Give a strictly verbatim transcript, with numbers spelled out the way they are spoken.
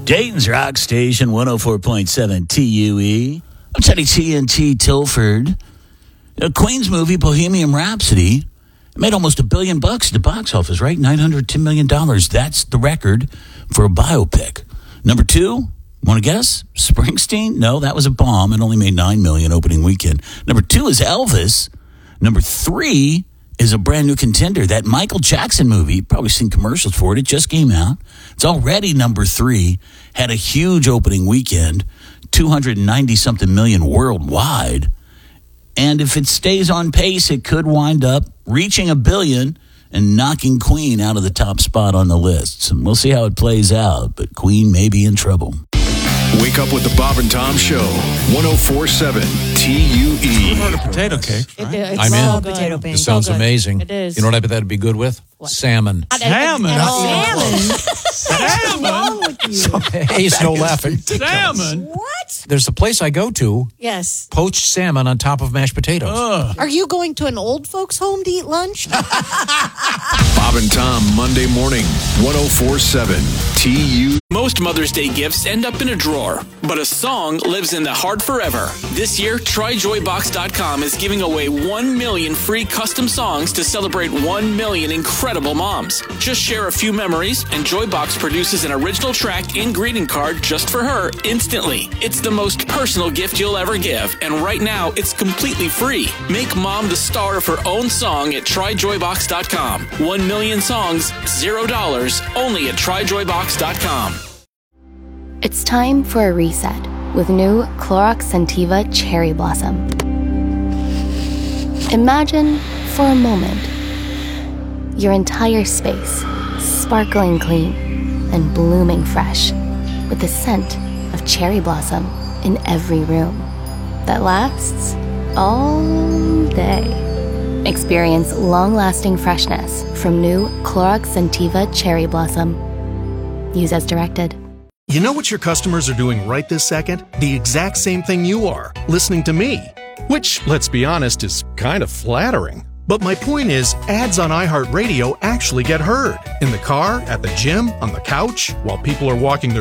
Dayton's Rock Station, one oh four point seven T U E. I'm Teddy T N T Tilford. Uh, Queen's movie, Bohemian Rhapsody, made almost a billion bucks at the box office, right? nine hundred ten million dollars. That's the record for a biopic. Number two, want to guess? Springsteen? No, that was a bomb. It only made nine million dollars opening weekend. Number two is Elvis. Number three is a brand new contender. That Michael Jackson movie, you've probably seen commercials for it. It just came out. It's already number three. Had a huge opening weekend, two hundred ninety something million worldwide. And if it stays on pace, it could wind up reaching a billion and knocking Queen out of the top spot on the list. And we'll see how it plays out, but Queen may be in trouble. Wake up with the Bob and Tom Show, one oh four point seven T U E. What about a potato cake? It, it's I'm so in. good. Potato This pancake. sounds So good. amazing. It is. You know what I bet that'd be good with? What? Salmon. Salmon. At all. Salmon. Salmon? Hey, it's no laughing. Salmon? What? There's a place I go to, Yes. poached salmon on top of mashed potatoes. Ugh. Are you going to an old folks' home to eat lunch? Bob and Tom, Monday morning, one oh four point seven T U E. Most Mother's Day gifts end up in a drawer, but a song lives in the heart forever. This year, try joy box dot com is giving away one million free custom songs to celebrate one million incredible moms. Just share a few memories, and Joybox produces an original track and greeting card just for her instantly. It's the most personal gift you'll ever give, and right now, it's completely free. Make mom the star of her own song at try joy box dot com. One million songs, zero dollars, only at try joy box dot com. It's time for a reset with new Clorox Scentiva Cherry Blossom. Imagine, for a moment, your entire space sparkling clean and blooming fresh with the scent of cherry blossom in every room that lasts all day. Experience long-lasting freshness from new Clorox Scentiva Cherry Blossom. Use as directed. You know what your customers are doing right this second? The exact same thing you are, listening to me. Which, let's be honest, is kind of flattering. But my point is, ads on iHeartRadio actually get heard. In the car, at the gym, on the couch, while people are walking their